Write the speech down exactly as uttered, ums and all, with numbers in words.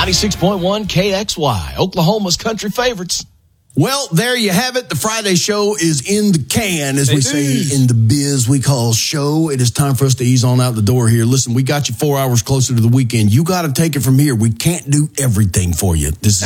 ninety-six point one K X Y, Oklahoma's country favorites. Well, there you have it. The Friday show is in the can, as It we say is. in the biz we call show. It is time for us to ease on out the door here. Listen, we got you four hours closer to the weekend. You got to take it from here. We can't do everything for you. This is